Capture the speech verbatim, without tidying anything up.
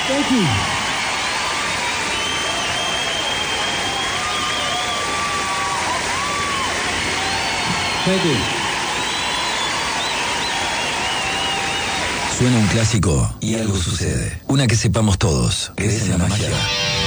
Thank you. Thank you. Suena un clásico y algo sucede. Una que sepamos todos, que es la magia